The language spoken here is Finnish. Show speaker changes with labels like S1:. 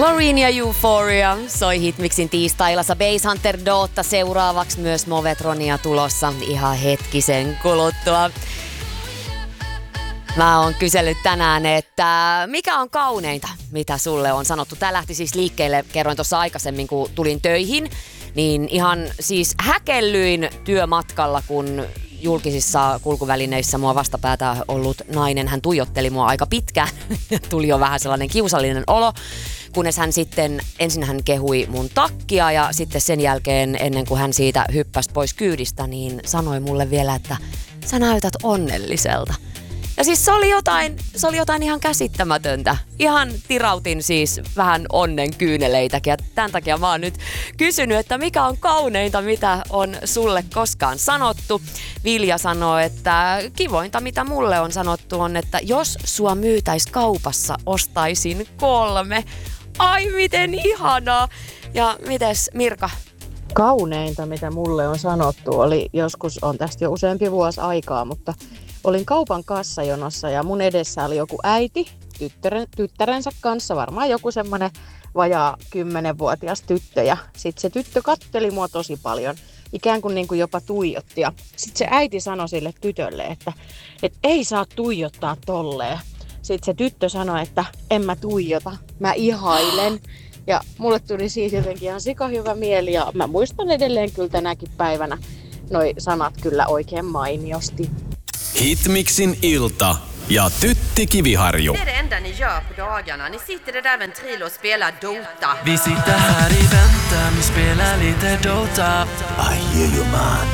S1: Loreen ja Euphoria soi Hitmixin tiistailassa. Basshunter Dota seuraavaksi, myös Movetronia tulossa ihan hetkisen kuluttua. Mä oon kysellyt tänään, että mikä on kauneinta, mitä sulle on sanottu. Tää lähti siis liikkeelle, kerroin tuossa aikaisemmin, kun tulin töihin, niin ihan siis häkellyin työmatkalla, kun julkisissa kulkuvälineissä mua vastapäätä ollut nainen, hän tuijotteli mua aika pitkään. Tuli jo vähän sellainen kiusallinen olo, kunnes hän sitten, ensin hän kehui mun takkia ja sitten sen jälkeen, ennen kuin hän siitä hyppäsi pois kyydistä, niin sanoi mulle vielä, että sä näytät onnelliselta. Ja siis se oli jotain ihan käsittämätöntä. Ihan tirautin siis vähän onnen kyyneleitäkin. Ja tämän takia mä oon nyt kysynyt, että mikä on kauneinta, mitä on sulle koskaan sanottu. Vilja sanoo, että kivointa, mitä mulle on sanottu, on, että jos sua myytäis kaupassa, ostaisin 3. Ai miten ihanaa. Ja mites Mirka?
S2: Kauneinta, mitä mulle on sanottu, oli joskus, on tästä jo useampi vuosi aikaa, mutta olin kaupan kassajonossa ja mun edessä oli joku äiti tyttärensä kanssa, varmaan joku semmoinen vajaa 10-vuotias tyttö. Ja sitten se tyttö katteli mua tosi paljon, ikään kuin, jopa tuijotti. Ja sitten se äiti sanoi sille tytölle, että ei saa tuijottaa tolleen. Sitten se tyttö sanoi, että en mä tuijota, mä ihailen. Ja mulle tuli siitä jotenkin ihan sikahyvä mieli ja mä muistan edelleen kyllä tänäkin päivänä noi sanat kyllä oikein mainiosti.
S3: Hitmixin ilta ja Tytti Kiviharju.
S4: Det är det enda ni gör på dagarna. Ni sitter i det där ventilen och spelar Dota.
S5: Vi sitter här i väntan, vi spelar lite Dota.
S6: I hear you, man.